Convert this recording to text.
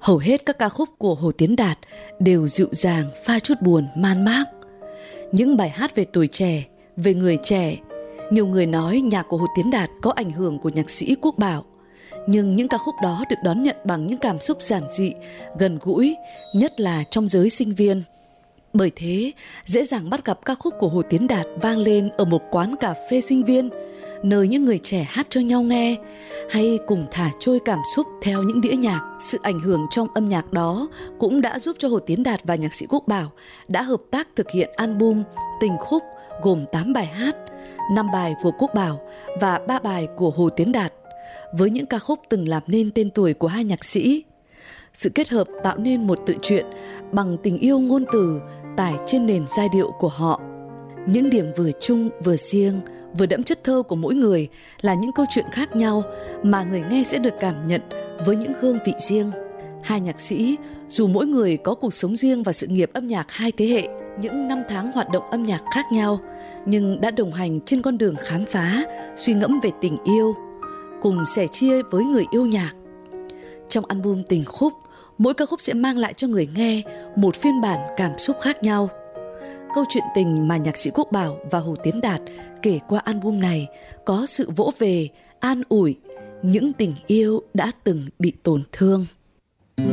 Hầu hết các ca khúc của Hồ Tiến Đạt đều dịu dàng, pha chút buồn, man mác. Những bài hát về tuổi trẻ, về người trẻ. Nhiều người nói nhạc của Hồ Tiến Đạt có ảnh hưởng của nhạc sĩ Quốc Bảo. Nhưng những ca khúc đó được đón nhận bằng những cảm xúc giản dị, gần gũi, nhất là trong giới sinh viên. Bởi thế, dễ dàng bắt gặp ca khúc của Hồ Tiến Đạt vang lên ở một quán cà phê sinh viên, nơi những người trẻ hát cho nhau nghe, hay cùng thả trôi cảm xúc theo những đĩa nhạc. Sự ảnh hưởng trong âm nhạc đó cũng đã giúp cho Hồ Tiến Đạt và nhạc sĩ Quốc Bảo đã hợp tác thực hiện album Tình Khúc gồm 8 bài hát, 5 bài của Quốc Bảo và 3 bài của Hồ Tiến Đạt, với những ca khúc từng làm nên tên tuổi của hai nhạc sĩ. Sự kết hợp tạo nên một tự truyện bằng tình yêu ngôn từ tải trên nền giai điệu của họ. Những điểm vừa chung, vừa riêng, vừa đẫm chất thơ của mỗi người là những câu chuyện khác nhau mà người nghe sẽ được cảm nhận với những hương vị riêng. Hai nhạc sĩ, dù mỗi người có cuộc sống riêng và sự nghiệp âm nhạc hai thế hệ, những năm tháng hoạt động âm nhạc khác nhau, nhưng đã đồng hành trên con đường khám phá, suy ngẫm về tình yêu, cùng sẻ chia với người yêu nhạc. Trong album Tình Khúc, mỗi ca khúc sẽ mang lại cho người nghe một phiên bản cảm xúc khác nhau. Câu chuyện tình mà nhạc sĩ Quốc Bảo và Hồ Tiến Đạt kể qua album này có sự vỗ về, an ủi những tình yêu đã từng bị tổn thương.